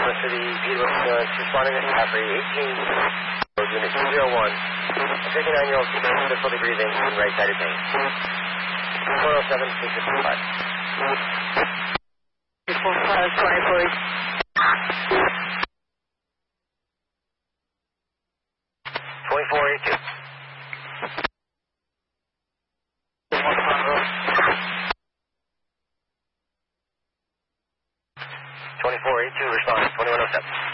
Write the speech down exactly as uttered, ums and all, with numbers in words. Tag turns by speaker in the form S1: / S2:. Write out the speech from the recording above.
S1: to the Peterbilt ambulance responding to Caffrey eighteen, unit two zero one, a fifty-nine-year-old female with difficulty breathing and right-sided pain. four oh seven, six fifty-five.
S2: four five, twenty-four.
S1: twenty-four eighty-two. twenty-four eighty-two, responding, twenty-one oh seven.